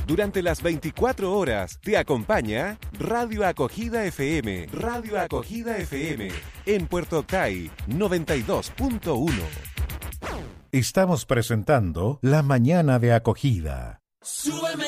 Durante las 24 horas te acompaña Radio Acogida FM. Radio Acogida FM en Puerto Octay 92.1. Estamos presentando La Mañana de Acogida.